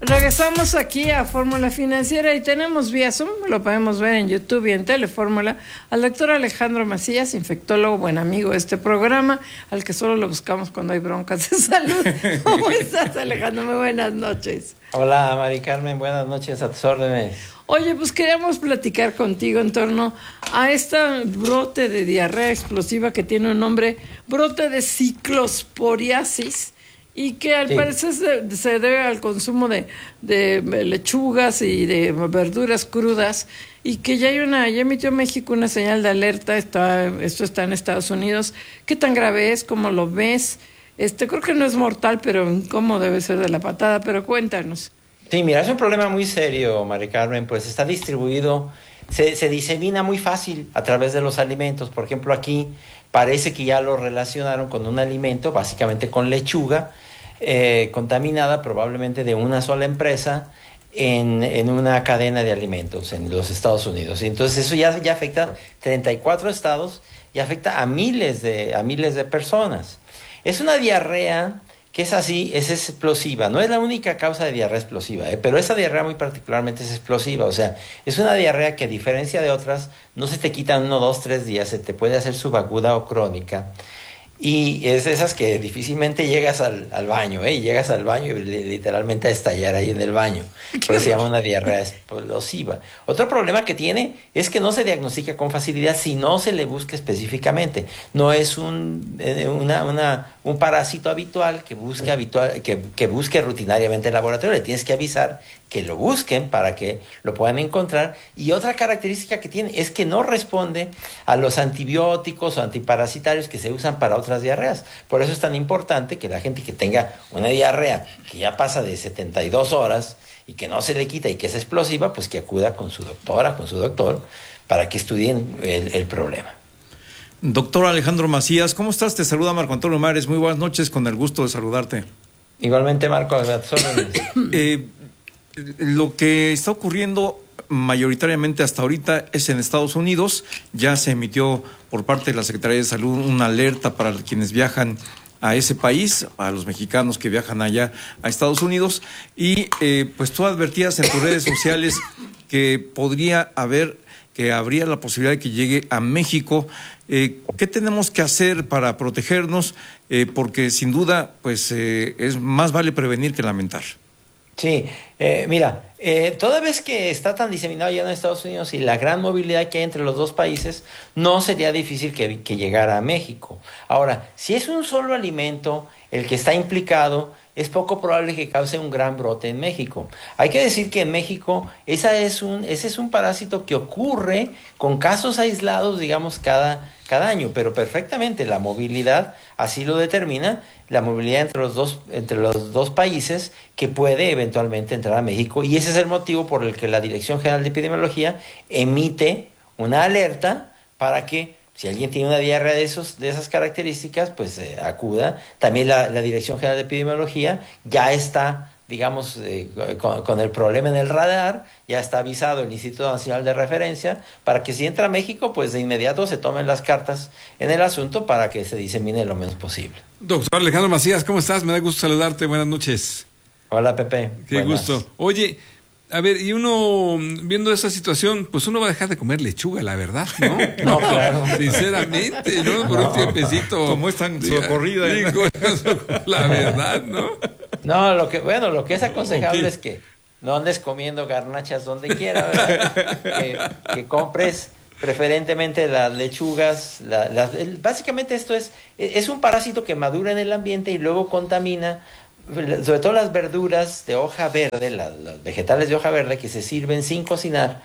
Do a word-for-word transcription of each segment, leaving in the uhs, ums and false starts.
Regresamos aquí a Fórmula Financiera y tenemos vía Zoom, lo podemos ver en YouTube y en Telefórmula, al doctor Alejandro Macías, infectólogo, buen amigo de este programa, al que solo lo buscamos cuando hay broncas de salud. ¿Cómo estás, Alejandro? Muy buenas noches. Hola, Mari Carmen, buenas noches, a tus órdenes. Oye, pues queríamos platicar contigo en torno a este brote de diarrea explosiva que tiene un nombre, brote de ciclosporiasis, y que al sí. parecer se, se debe al consumo de, de lechugas y de verduras crudas, y que ya hay una, ya emitió México una señal de alerta. Está, esto está en Estados Unidos. ¿Qué tan grave es? ¿Cómo lo ves? Este, creo que no es mortal, pero cómo debe ser de la patada, pero cuéntanos. Sí, mira, es un problema muy serio, Mari Carmen, pues está distribuido, se, se disemina muy fácil a través de los alimentos. Por ejemplo, aquí parece que ya lo relacionaron con un alimento, básicamente con lechuga, eh, contaminada probablemente de una sola empresa en, en una cadena de alimentos en los Estados Unidos. Y entonces eso ya, ya afecta a treinta y cuatro estados y afecta a miles de, a miles de personas. Es una diarrea que es así, es explosiva. No es la única causa de diarrea explosiva, ¿eh? Pero esa diarrea muy particularmente es explosiva. O sea, es una diarrea que a diferencia de otras, no se te quita en uno, dos, tres días, se te puede hacer subaguda o crónica. Y es de esas que difícilmente llegas al, al baño, ¿eh? Y llegas al baño y literalmente a estallar ahí en el baño. Por eso se llama una diarrea explosiva. Otro problema que tiene es que no se diagnostica con facilidad si no se le busca específicamente. No es un, una, una, un parásito habitual que busque, habitual, que, que busque rutinariamente el laboratorio. Le tienes que avisar que lo busquen para que lo puedan encontrar. Y otra característica que tiene es que no responde a los antibióticos o antiparasitarios que se usan para otras diarreas. Por eso es tan importante que la gente que tenga una diarrea que ya pasa de setenta y dos horas y que no se le quita y que es explosiva, pues que acuda con su doctora, con su doctor, para que estudien el, el problema. Doctor Alejandro Macías, ¿cómo estás? Te saluda Marco Antonio Mares. Muy buenas noches, con el gusto de saludarte. Igualmente, Marco. eh, lo que está ocurriendo mayoritariamente hasta ahorita es en Estados Unidos. Ya se emitió por parte de la Secretaría de Salud una alerta para quienes viajan a ese país, a los mexicanos que viajan allá a Estados Unidos, y eh, pues tú advertías en tus redes sociales que podría haber, que habría la posibilidad de que llegue a México. Eh, ¿Qué tenemos que hacer para protegernos? Eh, porque sin duda, pues eh, es más vale prevenir que lamentar. Sí, eh, mira, eh, toda vez que está tan diseminado ya en Estados Unidos y la gran movilidad que hay entre los dos países, no sería difícil que, que llegara a México. Ahora, si es un solo alimento el que está implicado, es poco probable que cause un gran brote en México. Hay que decir que en México esa es un, ese es un parásito que ocurre con casos aislados, digamos, cada, cada año, pero perfectamente la movilidad así lo determina, la movilidad entre los dos, entre los dos países que puede eventualmente entrar a México, y ese es el motivo por el que la Dirección General de Epidemiología emite una alerta para que si alguien tiene una diarrea de, esos, de esas características, pues eh, acuda. También la, la Dirección General de Epidemiología ya está, digamos, eh, con, con el problema en el radar, ya está avisado el Instituto Nacional de Referencia para que si entra a México, pues de inmediato se tomen las cartas en el asunto para que se disemine lo menos posible. Doctor Alejandro Macías, ¿cómo estás? Me da gusto saludarte, buenas noches. Hola, Pepe. Qué Buenas. gusto. Oye, a ver, y uno viendo esa situación, pues uno va a dejar de comer lechuga, la verdad, ¿no? No, claro. Sinceramente, ¿no? Por no. un tiempecito. Como es tan socorrida. Digo, la verdad, ¿no? No, lo que, bueno, lo que es aconsejable okay. es que no andes comiendo garnachas donde quiera, ¿verdad? que, que compres preferentemente las lechugas. La, la, el, básicamente esto es, es un parásito que madura en el ambiente y luego contamina, sobre todo las verduras de hoja verde, las, las vegetales de hoja verde que se sirven sin cocinar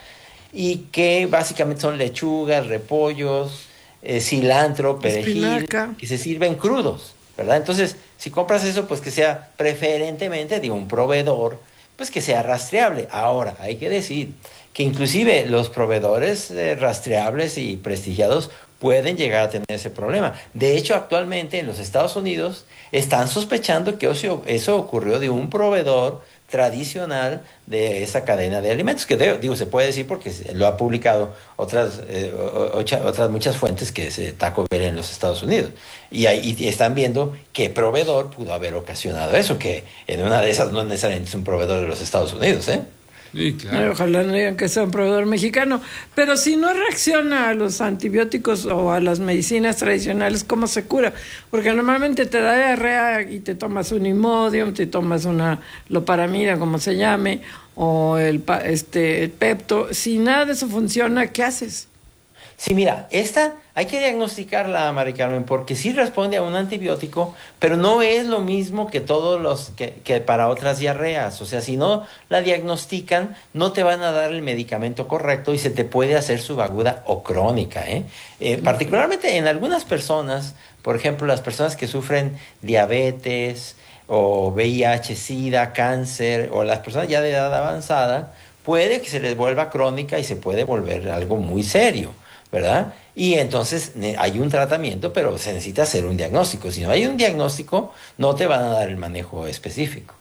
y que básicamente son lechugas, repollos, eh, cilantro, perejil, espinaca, que se sirven crudos, ¿verdad? Entonces, si compras eso, pues que sea preferentemente de un proveedor, pues que sea rastreable. Ahora, hay que decir que inclusive los proveedores eh, rastreables y prestigiados pueden llegar a tener ese problema. De hecho, actualmente en los Estados Unidos están sospechando que eso, eso ocurrió de un proveedor tradicional de esa cadena de alimentos, que de, digo, se puede decir porque lo ha publicado otras, eh, ocha, otras muchas fuentes, que es Taco Bell en los Estados Unidos. Y ahí y están viendo qué proveedor pudo haber ocasionado eso, que en una de esas no necesariamente es un proveedor de los Estados Unidos, ¿eh? Sí, claro. Ojalá no digan que sea un proveedor mexicano. Pero si no reacciona a los antibióticos o a las medicinas tradicionales, ¿cómo se cura? Porque normalmente te da diarrea y te tomas un Imodium, te tomas una loparamida, como se llame, o el, este, el Pepto. Si nada de eso funciona, ¿qué haces? Sí, mira, esta hay que diagnosticarla, Mari Carmen, porque sí responde a un antibiótico, pero no es lo mismo que todos los que, que para otras diarreas. O sea, si no la diagnostican, no te van a dar el medicamento correcto y se te puede hacer subaguda o crónica, ¿eh? Eh, particularmente en algunas personas, por ejemplo, las personas que sufren diabetes o V I H, SIDA, cáncer, o las personas ya de edad avanzada, puede que se les vuelva crónica y se puede volver algo muy serio, ¿verdad? Y entonces hay un tratamiento, pero se necesita hacer un diagnóstico. Si no hay un diagnóstico, no te van a dar el manejo específico.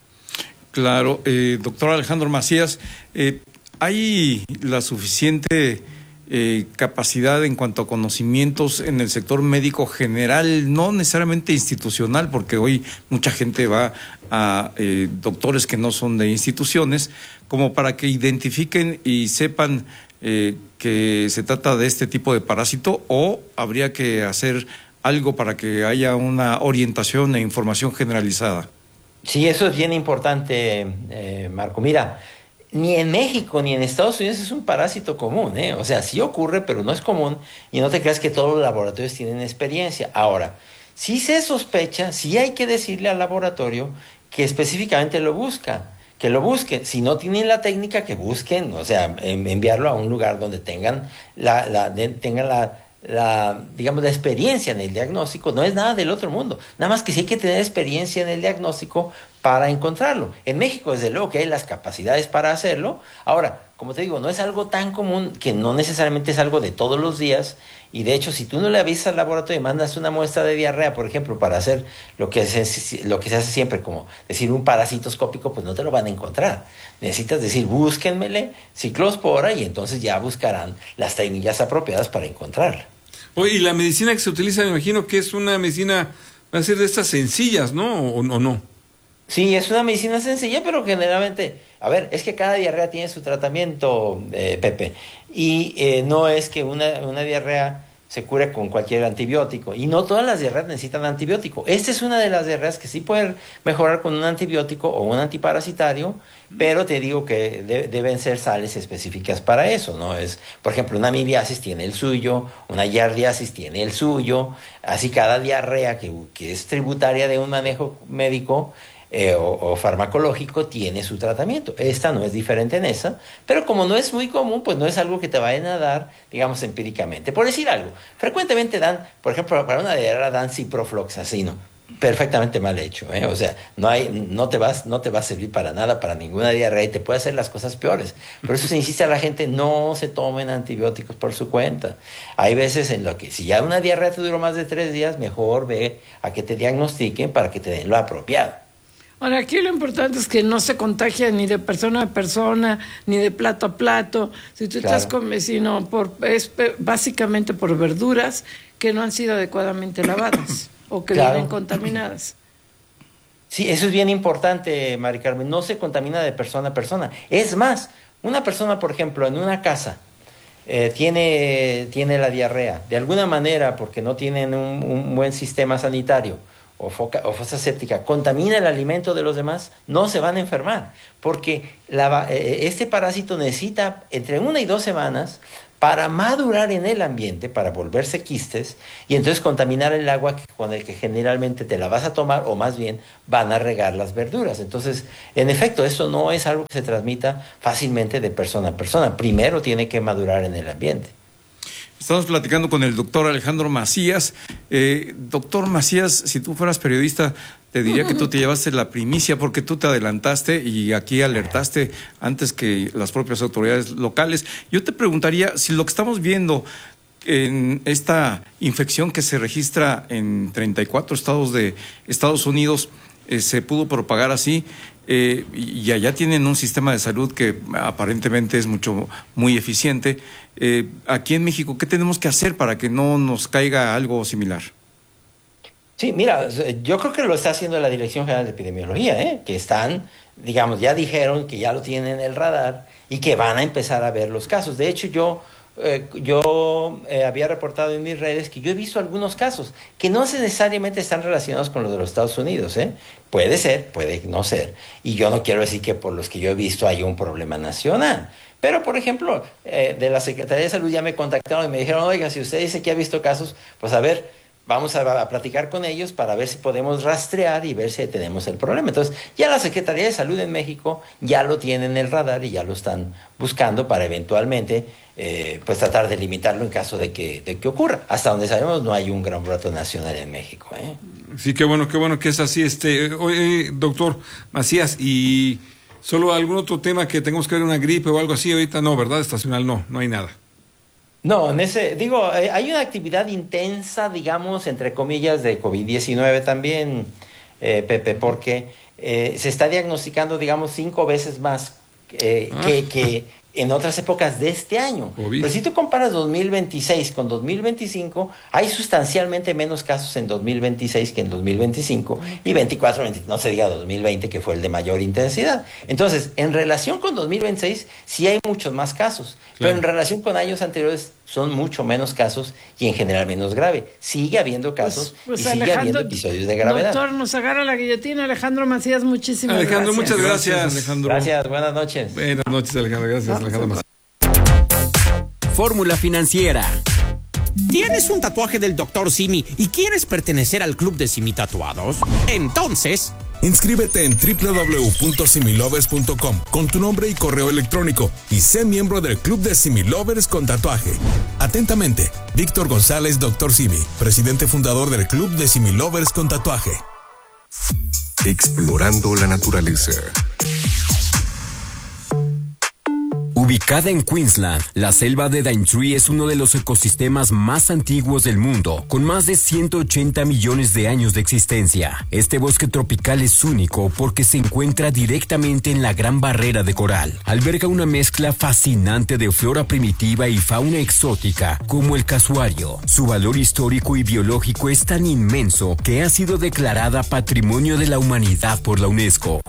Claro, eh, doctor Alejandro Macías, eh, ¿hay la suficiente eh, capacidad en cuanto a conocimientos en el sector médico general, no necesariamente institucional, porque hoy mucha gente va a eh, doctores que no son de instituciones, como para que identifiquen y sepan Eh, que se trata de este tipo de parásito, o habría que hacer algo para que haya una orientación e información generalizada? Sí, eso es bien importante, eh, Marco. Mira, ni en México ni en Estados Unidos es un parásito común, ¿eh? O sea, sí ocurre, pero no es común, y no te creas que todos los laboratorios tienen experiencia. Ahora, si se sospecha, sí hay que decirle al laboratorio que específicamente lo busca. Que lo busquen, si no tienen la técnica, que busquen, o sea, enviarlo a un lugar donde tengan la, la, de, tengan la, la, digamos, la experiencia en el diagnóstico. No es nada del otro mundo, nada más que sí hay que tener experiencia en el diagnóstico para encontrarlo. En México, desde luego que hay las capacidades para hacerlo. Ahora, como te digo, no es algo tan común, que no necesariamente es algo de todos los días, y de hecho, si tú no le avisas al laboratorio y mandas una muestra de diarrea, por ejemplo, para hacer lo que se, lo que se hace siempre, como decir un parasitoscópico, pues no te lo van a encontrar. Necesitas decir, búsquenmele ciclospora, y entonces ya buscarán las técnicas apropiadas para encontrarla. Oye, y la medicina que se utiliza, me imagino que es una medicina, va a ser de estas sencillas, ¿no? ¿O, o no? Sí, es una medicina sencilla, pero generalmente, a ver, es que cada diarrea tiene su tratamiento, eh, Pepe, y eh, no es que una, una diarrea se cure con cualquier antibiótico, y no todas las diarreas necesitan antibiótico. Esta es una de las diarreas que sí pueden mejorar con un antibiótico o un antiparasitario, pero te digo que de, deben ser sales específicas para eso, ¿no? Es, por ejemplo, una amibiasis tiene el suyo, una giardiasis tiene el suyo, así cada diarrea que, que es tributaria de un manejo médico Eh, o, o farmacológico tiene su tratamiento. Esta no es diferente en esa, pero como no es muy común, pues no es algo que te vayan a dar, digamos, empíricamente. Por decir algo, frecuentemente dan, por ejemplo, para una diarrea dan ciprofloxacino, perfectamente mal hecho, ¿eh? O sea, no hay, no te vas, no te va a servir para nada, para ninguna diarrea, y te puede hacer las cosas peores. Por eso se insiste a la gente, no se tomen antibióticos por su cuenta. Hay veces en lo que, si ya una diarrea te duró más de tres días, mejor ve a que te diagnostiquen para que te den lo apropiado. Ahora, aquí lo importante es que no se contagia ni de persona a persona, ni de plato a plato. Si tú claro. estás con vecino, por, es básicamente por verduras que no han sido adecuadamente lavadas o que claro. vienen contaminadas. Sí, eso es bien importante, Mari Carmen. No se contamina de persona a persona. Es más, una persona, por ejemplo, en una casa, eh, tiene, tiene la diarrea, de alguna manera, porque no tienen un, un buen sistema sanitario, o, foca, o fosa séptica, contamina el alimento de los demás, no se van a enfermar, porque la, eh, este parásito necesita entre una y dos semanas para madurar en el ambiente, para volverse quistes, y entonces contaminar el agua con el que generalmente te la vas a tomar, o más bien van a regar las verduras. Entonces, en efecto, eso no es algo que se transmita fácilmente de persona a persona. Primero tiene que madurar en el ambiente. Estamos platicando con el doctor Alejandro Macías. Eh, doctor Macías, si tú fueras periodista, te diría que tú te llevaste la primicia porque tú te adelantaste y aquí alertaste antes que las propias autoridades locales. Yo te preguntaría si lo que estamos viendo en esta infección que se registra en treinta y cuatro estados de Estados Unidos eh, se pudo propagar así, eh, y allá tienen un sistema de salud que aparentemente es mucho muy eficiente. Eh, aquí en México, ¿qué tenemos que hacer para que no nos caiga algo similar? Sí, mira, yo creo que lo está haciendo la Dirección General de Epidemiología, ¿eh? Que están, digamos, ya dijeron que ya lo tienen en el radar y que van a empezar a ver los casos. De hecho, yo, eh, yo eh, había reportado en mis redes que yo he visto algunos casos que no necesariamente están relacionados con los de los Estados Unidos, ¿eh? Puede ser, puede no ser. Y yo no quiero decir que por los que yo he visto hay un problema nacional. Pero, por ejemplo, eh, de la Secretaría de Salud ya me contactaron y me dijeron, oiga, si usted dice que ha visto casos, pues a ver, vamos a, a platicar con ellos para ver si podemos rastrear y ver si tenemos el problema. Entonces, ya la Secretaría de Salud en México ya lo tiene en el radar y ya lo están buscando para eventualmente eh, pues tratar de limitarlo en caso de que, de que ocurra. Hasta donde sabemos no hay un gran brote nacional en México, ¿eh? Sí, qué bueno, qué bueno que es así. Este, oye, doctor Macías, y solo algún otro tema que tengamos que ver, una gripe o algo así, ahorita no, ¿verdad? Estacional no, no hay nada. No, en ese, digo, hay una actividad intensa, digamos, entre comillas, de COVID diecinueve también, eh, Pepe, porque eh, se está diagnosticando, digamos, cinco veces más eh, ah. que, que en otras épocas de este año. COVID. Pero si tú comparas dos mil veintiséis con dos mil veinticinco, hay sustancialmente menos casos en dos mil veintiséis que en dos mil veinticinco, y veinticuatro, veinte, no se diga dos mil veinte, que fue el de mayor intensidad. Entonces, en relación con dos mil veintiséis, sí hay muchos más casos, claro, pero en relación con años anteriores son mucho menos casos y en general menos grave. Sigue habiendo casos pues, pues y sigue Alejandro, habiendo episodios de gravedad. Doctor, nos agarra la guillotina. Alejandro Macías, muchísimas Alejandro, gracias. Muchas gracias. Gracias, Alejandro. Gracias, buenas noches. Buenas noches, Alejandro. Gracias, no, Alejandro Macías. Fórmula Financiera. ¿Tienes un tatuaje del doctor Simi y quieres pertenecer al club de Simi Tatuados? Entonces, inscríbete en doble u doble u doble u punto similovers punto com con tu nombre y correo electrónico y sé miembro del club de Similovers con tatuaje. Atentamente, Víctor González, doctor Simi, presidente fundador del club de Similovers con tatuaje. Explorando la naturaleza. Ubicada en Queensland, la selva de Daintree es uno de los ecosistemas más antiguos del mundo, con más de ciento ochenta millones de años de existencia. Este bosque tropical es único porque se encuentra directamente en la Gran Barrera de Coral. Alberga una mezcla fascinante de flora primitiva y fauna exótica, como el casuario. Su valor histórico y biológico es tan inmenso que ha sido declarada Patrimonio de la Humanidad por la UNESCO.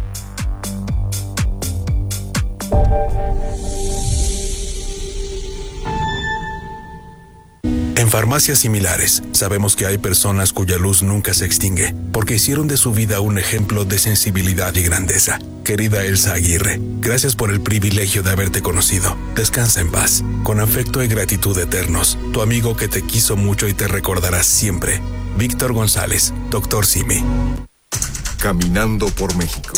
En Farmacias Similares, sabemos que hay personas cuya luz nunca se extingue, porque hicieron de su vida un ejemplo de sensibilidad y grandeza. Querida Elsa Aguirre, gracias por el privilegio de haberte conocido. Descansa en paz. Con afecto y gratitud eternos, tu amigo que te quiso mucho y te recordará siempre. Víctor González, doctor Simi. Caminando por México.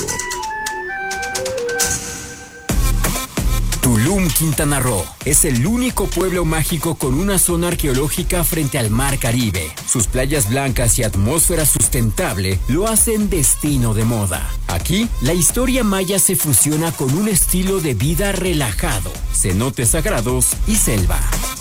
Tulum, Quintana Roo, es el único pueblo mágico con una zona arqueológica frente al Mar Caribe. Sus playas blancas y atmósfera sustentable lo hacen destino de moda. Aquí, la historia maya se fusiona con un estilo de vida relajado, cenotes sagrados y selva.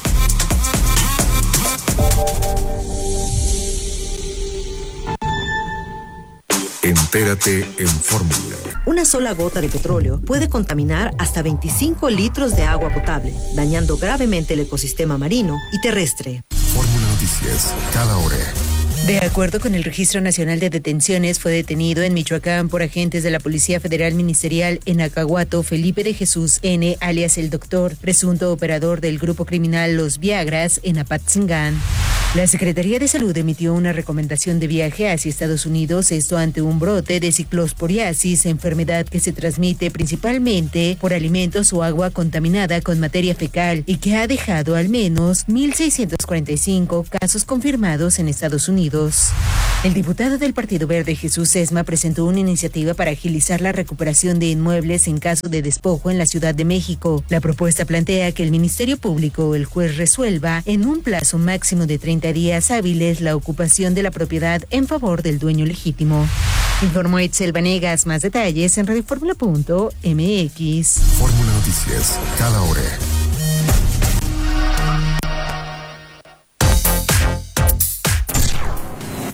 Entérate en Fórmula. Una sola gota de petróleo puede contaminar hasta veinticinco litros de agua potable, dañando gravemente el ecosistema marino y terrestre. Fórmula Noticias, cada hora. De acuerdo con el Registro Nacional de Detenciones, fue detenido en Michoacán por agentes de la Policía Federal Ministerial en Acahuato Felipe de Jesús N., alias El Doctor, presunto operador del grupo criminal Los Viagras en Apatzingán. La Secretaría de Salud emitió una recomendación de viaje hacia Estados Unidos, esto ante un brote de ciclosporiasis, enfermedad que se transmite principalmente por alimentos o agua contaminada con materia fecal y que ha dejado al menos mil seiscientos cuarenta y cinco casos confirmados en Estados Unidos. El diputado del Partido Verde, Jesús Sesma, presentó una iniciativa para agilizar la recuperación de inmuebles en caso de despojo en la Ciudad de México. La propuesta plantea que el Ministerio Público o el juez resuelva en un plazo máximo de treinta días hábiles la ocupación de la propiedad en favor del dueño legítimo. Informó Itzel Vanegas. Más detalles en radioformula punto m x. Fórmula Noticias, cada hora.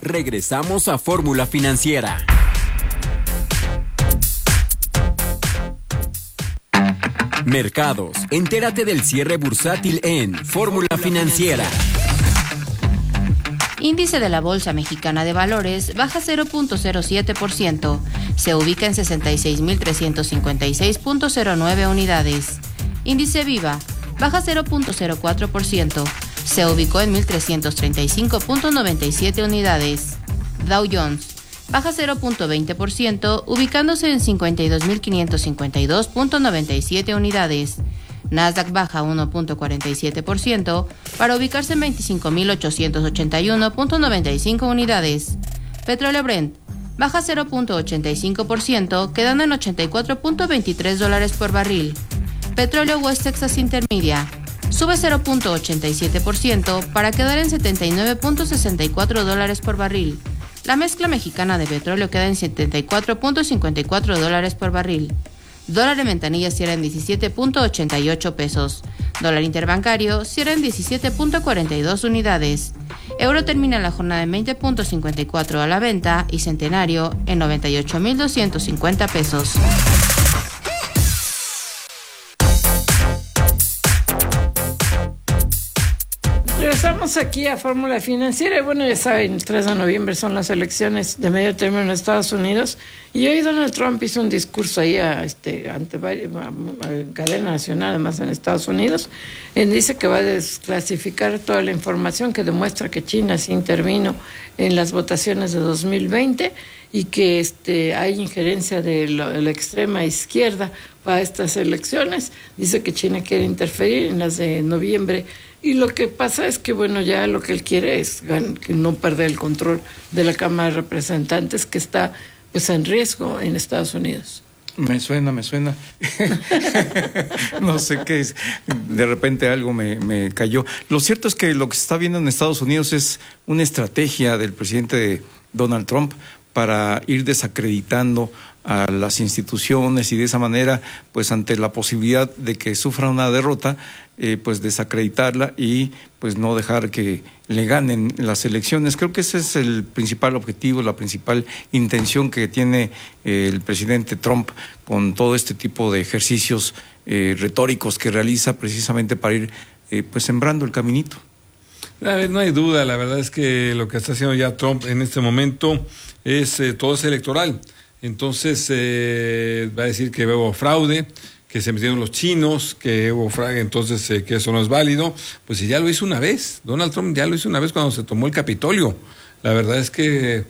Regresamos a Fórmula Financiera. Mercados. Entérate del cierre bursátil en Fórmula Financiera. Índice de la Bolsa Mexicana de Valores baja cero punto cero siete por ciento. Se ubica en sesenta y seis mil trescientos cincuenta y seis punto cero nueve unidades. Índice Viva baja cero punto cero cuatro por ciento. Se ubicó en mil trescientos treinta y cinco punto noventa y siete unidades. Dow Jones baja cero punto veinte por ciento, ubicándose en cincuenta y dos mil quinientos cincuenta y dos punto noventa y siete unidades. Nasdaq baja uno punto cuarenta y siete por ciento para ubicarse en veinticinco mil ochocientos ochenta y uno punto noventa y cinco unidades. Petróleo Brent baja cero punto ochenta y cinco por ciento, quedando en ochenta y cuatro punto veintitrés dólares por barril. Petróleo West Texas Intermedia sube cero punto ochenta y siete por ciento para quedar en setenta y nueve punto sesenta y cuatro dólares por barril. La mezcla mexicana de petróleo queda en setenta y cuatro punto cincuenta y cuatro dólares por barril. Dólar de ventanilla cierra en diecisiete punto ochenta y ocho pesos. Dólar interbancario cierra en diecisiete punto cuarenta y dos unidades. Euro termina la jornada en veinte punto cincuenta y cuatro a la venta y centenario en noventa y ocho mil doscientos cincuenta pesos. Regresamos aquí a Fórmula Financiera y bueno, ya saben, el tres de noviembre son las elecciones de medio término en Estados Unidos y hoy Donald Trump hizo un discurso ahí a, este, ante varias, a, a cadena nacional, además en Estados Unidos, él dice que va a desclasificar toda la información que demuestra que China sí intervino en las votaciones de dos mil veinte y que este, hay injerencia de, lo, de la extrema izquierda para estas elecciones. Dice que China quiere interferir en las de noviembre. Y lo que pasa es que, bueno, ya lo que él quiere es que no perder el control de la Cámara de Representantes, que está pues en riesgo en Estados Unidos. Me suena, me suena. No sé qué es. De repente algo me, me cayó. Lo cierto es que lo que se está viendo en Estados Unidos es una estrategia del presidente Donald Trump para ir desacreditando a las instituciones y de esa manera, pues ante la posibilidad de que sufra una derrota, eh, pues desacreditarla y pues no dejar que le ganen las elecciones. Creo que ese es el principal objetivo, la principal intención que tiene eh, el presidente Trump con todo este tipo de ejercicios eh, retóricos que realiza precisamente para ir eh, pues sembrando el caminito. A ver, no hay duda, la verdad es que lo que está haciendo ya Trump en este momento es eh, todo es electoral. Entonces eh, va a decir que hubo fraude, que se metieron los chinos, que hubo fraude, entonces eh, que eso no es válido. Pues si ya lo hizo una vez, Donald Trump ya lo hizo una vez cuando se tomó el Capitolio. La verdad es que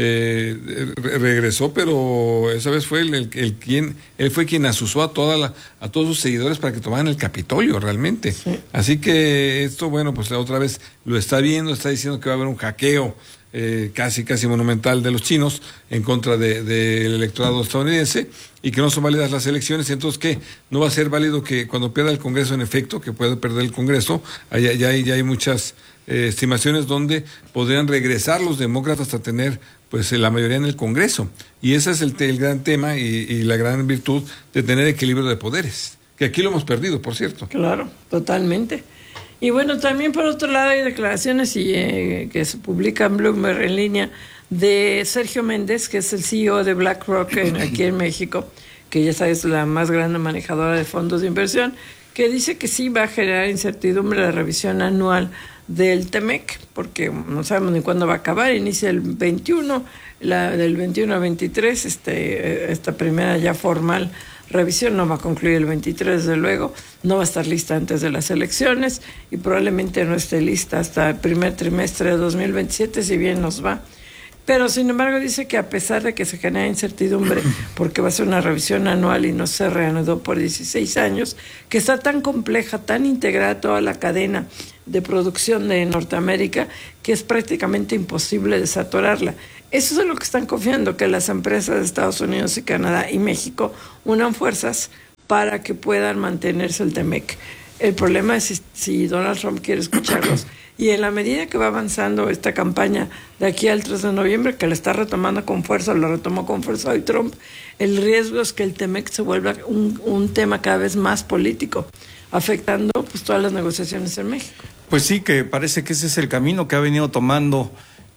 eh, re regresó, pero esa vez fue el, el, el quien, él fue quien asusó a toda la, a todos sus seguidores para que tomaran el Capitolio realmente. Sí. Así que esto, bueno, pues la otra vez lo está viendo, está diciendo que va a haber un hackeo Eh, casi casi monumental de los chinos en contra del de, de electorado estadounidense y que no son válidas las elecciones. Entonces, ¿qué? No va a ser válido que cuando pierda el Congreso, en efecto, que puede perder el Congreso, ya, ya, hay, ya hay muchas eh, estimaciones donde podrían regresar los demócratas hasta tener pues la mayoría en el Congreso. Y ese es el, el gran tema y, y la gran virtud de tener equilibrio de poderes, que aquí lo hemos perdido, por cierto. Claro, totalmente. Y bueno, también por otro lado hay declaraciones y, eh, que se publican en Bloomberg en línea de Sergio Méndez, que es el C E O de BlackRock en, aquí en México, que ya sabes, la más grande manejadora de fondos de inversión, que dice que sí va a generar incertidumbre la revisión anual del TEMEC, porque no sabemos ni cuándo va a acabar, inicia el veintiuno, la, del veintiuno al veintitrés, este, esta primera ya formal revisión no va a concluir el veintitrés, desde luego, no va a estar lista antes de las elecciones y probablemente no esté lista hasta el primer trimestre de dos mil veintisiete, si bien nos va. Pero, sin embargo, dice que a pesar de que se genera incertidumbre, porque va a ser una revisión anual y no se reanudó por dieciséis años, que está tan compleja, tan integrada toda la cadena de producción de Norteamérica, que es prácticamente imposible desatorarla. Eso es en lo que están confiando, que las empresas de Estados Unidos y Canadá y México unan fuerzas para que puedan mantenerse el TEMEC. El problema es si, si Donald Trump quiere escucharlos. Y en la medida que va avanzando esta campaña de aquí al tres de noviembre, que la está retomando con fuerza, lo retomó con fuerza hoy Trump, el riesgo es que el TEMEC se vuelva un, un tema cada vez más político, afectando pues todas las negociaciones en México. Pues sí, que parece que ese es el camino que ha venido tomando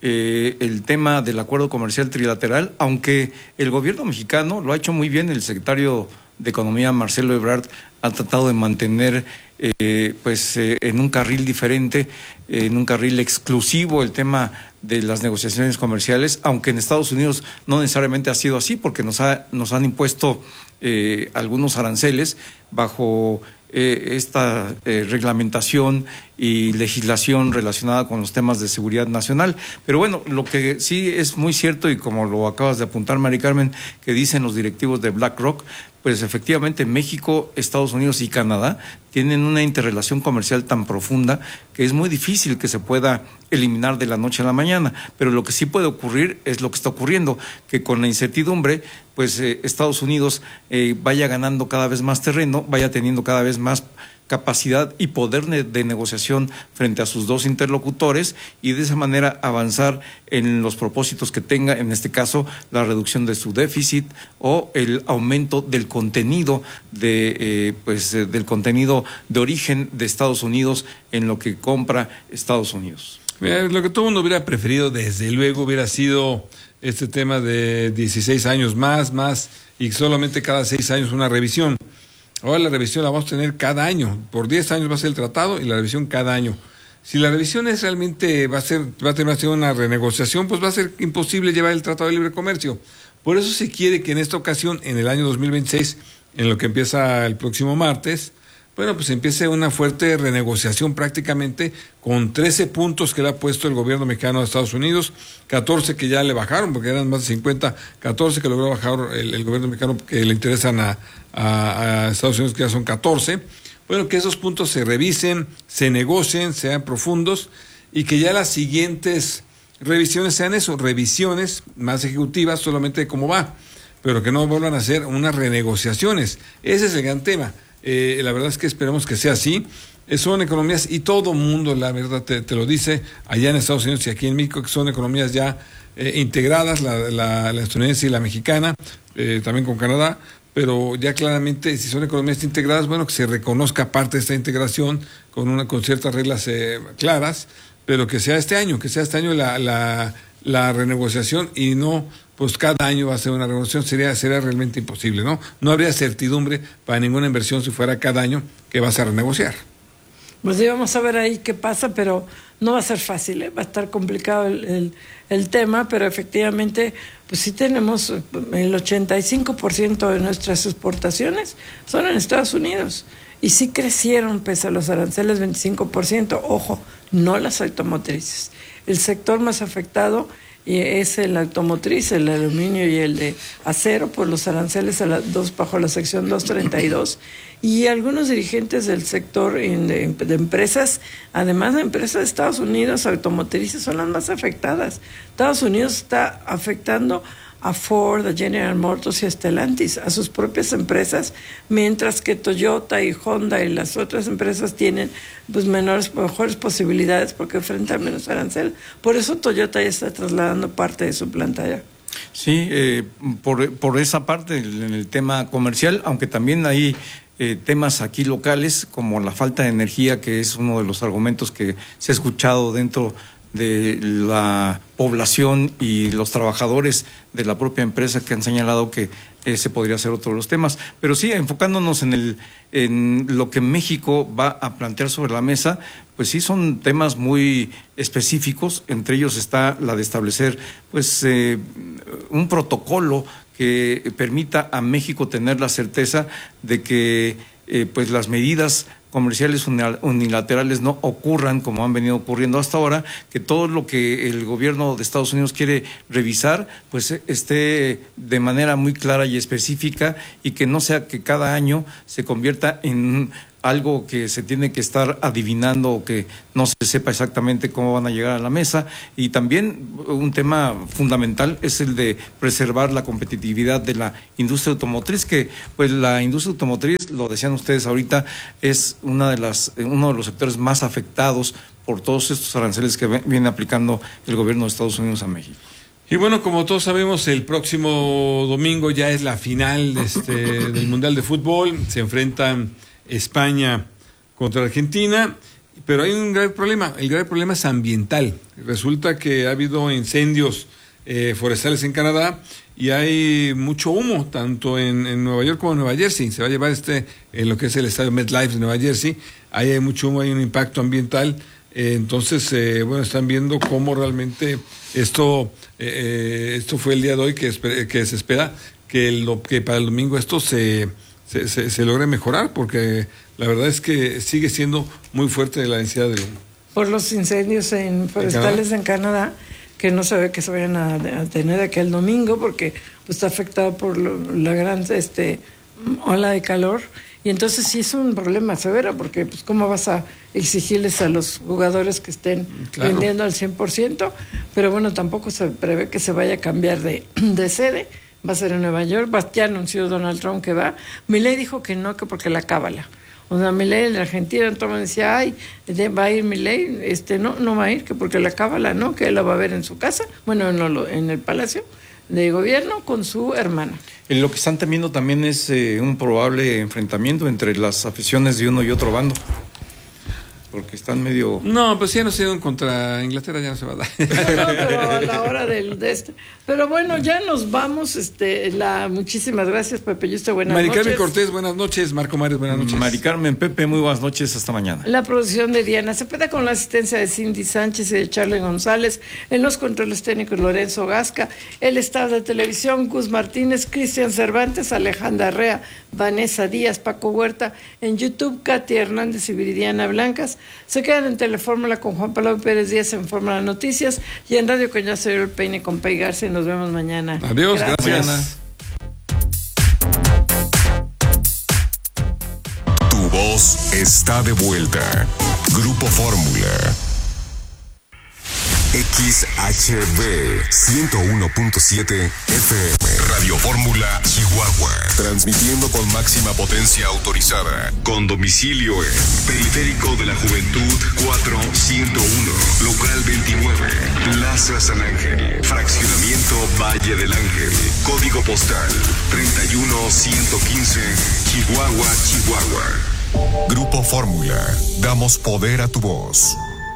eh, el tema del acuerdo comercial trilateral, aunque el gobierno mexicano lo ha hecho muy bien. El secretario de Economía, Marcelo Ebrard, ha tratado de mantener eh, pues eh, en un carril diferente, eh, en un carril exclusivo el tema de las negociaciones comerciales, aunque en Estados Unidos no necesariamente ha sido así, porque nos, ha, nos han impuesto eh, algunos aranceles bajo eh, esta eh, reglamentación y legislación relacionada con los temas de seguridad nacional. Pero bueno, lo que sí es muy cierto, y como lo acabas de apuntar, Mari Carmen, que dicen los directivos de BlackRock, pues efectivamente México, Estados Unidos y Canadá tienen una interrelación comercial tan profunda que es muy difícil que se pueda eliminar de la noche a la mañana. Pero lo que sí puede ocurrir es lo que está ocurriendo, que con la incertidumbre, pues eh, Estados Unidos eh, vaya ganando cada vez más terreno, vaya teniendo cada vez más capacidad y poder de negociación frente a sus dos interlocutores, y de esa manera avanzar en los propósitos que tenga, en este caso la reducción de su déficit o el aumento del contenido de eh, pues eh, del contenido de origen de Estados Unidos en lo que compra Estados Unidos. Mira, lo que todo el mundo hubiera preferido desde luego hubiera sido este tema de dieciséis años más, más y solamente cada seis años una revisión. Ahora la revisión la vamos a tener cada año. Por diez años va a ser el tratado y la revisión cada año. Si la revisión es realmente, va a ser, va a tener una renegociación, pues va a ser imposible llevar el Tratado de Libre Comercio. Por eso se quiere que en esta ocasión, en el año dos mil veintiséis, en lo que empieza el próximo martes, bueno, pues empiece una fuerte renegociación prácticamente con trece puntos que le ha puesto el gobierno mexicano de Estados Unidos, catorce que ya le bajaron, porque eran más de cincuenta, catorce que logró bajar el, el gobierno mexicano que le interesan a, a, a Estados Unidos, que ya son catorce. Bueno, que esos puntos se revisen, se negocien, sean profundos, y que ya las siguientes revisiones sean eso, revisiones más ejecutivas solamente de cómo va, pero que no vuelvan a hacer unas renegociaciones. Ese es el gran tema. Eh, la verdad es que esperemos que sea así. Eh, son economías, y todo mundo, la verdad, te, te lo dice, allá en Estados Unidos y aquí en México, que son economías ya eh, integradas, la, la, la estadounidense y la mexicana, eh, también con Canadá, pero ya claramente, si son economías integradas, bueno, que se reconozca parte de esta integración con una con ciertas reglas eh, claras, pero que sea este año, que sea este año la, la, la renegociación, y no, pues cada año va a ser una renegociación, sería, sería realmente imposible, ¿no? No habría certidumbre para ninguna inversión si fuera cada año que vas a renegociar. Pues sí, vamos a ver ahí qué pasa, pero no va a ser fácil, ¿eh? Va a estar complicado el, el, el tema, pero efectivamente, pues sí tenemos el ochenta y cinco por ciento de nuestras exportaciones son en Estados Unidos, y sí crecieron pese a los aranceles veinticinco por ciento, ojo, no las automotrices. El sector más afectado y es el automotriz, el aluminio y el de acero, por los aranceles a la dos, bajo la sección doscientos treinta y dos, y algunos dirigentes del sector en, de, de empresas, además de empresas de Estados Unidos, automotrices son las más afectadas. Estados Unidos está afectando a Ford, a General Motors y a Stellantis, a sus propias empresas, mientras que Toyota y Honda y las otras empresas tienen pues menores, mejores posibilidades porque enfrentan menos arancel. Por eso Toyota ya está trasladando parte de su planta allá. Sí, eh, por, por esa parte en el tema comercial, aunque también hay eh, temas aquí locales como la falta de energía, que es uno de los argumentos que se ha escuchado dentro de la población y los trabajadores de la propia empresa, que han señalado que ese podría ser otro de los temas. Pero sí, enfocándonos en el en lo que México va a plantear sobre la mesa, pues sí son temas muy específicos. Entre ellos está la de establecer pues eh, un protocolo que permita a México tener la certeza de que eh, pues las medidas comerciales unilaterales no ocurran como han venido ocurriendo hasta ahora, que todo lo que el gobierno de Estados Unidos quiere revisar pues esté de manera muy clara y específica, y que no sea que cada año se convierta en algo que se tiene que estar adivinando o que no se sepa exactamente cómo van a llegar a la mesa. Y también un tema fundamental es el de preservar la competitividad de la industria automotriz, que pues la industria automotriz, lo decían ustedes ahorita, es una de las uno de los sectores más afectados por todos estos aranceles que viene aplicando el gobierno de Estados Unidos a México. Y bueno, como todos sabemos, el próximo domingo ya es la final este, del Mundial de Fútbol. Se enfrentan España contra Argentina, pero hay un grave problema, el grave problema es ambiental. Resulta que ha habido incendios eh, forestales en Canadá y hay mucho humo, tanto en, en Nueva York como en Nueva Jersey. Se va a llevar este, en lo que es el estadio MetLife de Nueva Jersey, ahí hay mucho humo, hay un impacto ambiental. Eh, entonces, eh, bueno, están viendo cómo realmente esto, eh, esto fue el día de hoy que, esper- que se espera que, el, que para el domingo esto se, se, se, se logre mejorar, porque la verdad es que sigue siendo muy fuerte la densidad del humo. Por los incendios en forestales en Canadá, que no se ve que se vayan a, a tener aquel domingo, porque pues, está afectado por lo, la gran este, ola de calor. Y entonces sí es un problema severo, porque pues cómo vas a exigirles a los jugadores que estén claro. vendiendo al cien por ciento, pero bueno, tampoco se prevé que se vaya a cambiar de, de sede, va a ser en Nueva York, va, ya anunció Donald Trump que va, Milei dijo que no, que porque la cábala, o sea, Milei en la Argentina, entonces decía, ay, va a ir Milei, este, no, no va a ir, que porque la cábala no, que él la va a ver en su casa, bueno, en, lo, en el Palacio de Gobierno con su hermana. Lo que están temiendo también es eh, un probable enfrentamiento entre las aficiones de uno y otro bando. Porque están medio... No, pues si ya no se dieron contra Inglaterra, ya no se va a dar. No, no, pero a la hora del, de este. Pero bueno, ya nos vamos. Este, la, muchísimas gracias, Pepe Yuste, buenas Mari noches. Carmen Cortés, buenas noches. Marco Mares, buenas noches. Mari Carmen, Pepe, muy buenas noches, hasta mañana. La producción de Diana Cepeda con la asistencia de Cindy Sánchez y de Charlie González. En los controles técnicos, Lorenzo Gasca. El staff de televisión, Gus Martínez, Cristian Cervantes, Alejandra Arrea, Vanessa Díaz, Paco Huerta. En YouTube, Katy Hernández y Viridiana Blancas. Se quedan en Telefórmula con Juan Pablo Pérez Díaz en Fórmula Noticias y en Radio Coñazo el Peine con Pei Garza. Nos vemos mañana. Adiós, gracias. gracias. Tu voz está de vuelta. Grupo Fórmula. X H B ciento uno punto siete F M. Radio Fórmula Chihuahua. Transmitiendo con máxima potencia autorizada. Con domicilio en Periférico de la Juventud cuatro ciento uno. Local veintinueve. Plaza San Ángel. Fraccionamiento Valle del Ángel. Código postal treinta y uno ciento quince. Chihuahua, Chihuahua. Grupo Fórmula. Damos poder a tu voz.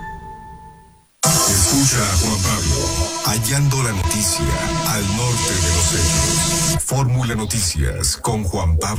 Escucha a Juan Pablo, hallando la noticia al norte de los hechos. Fórmula Noticias con Juan Pablo.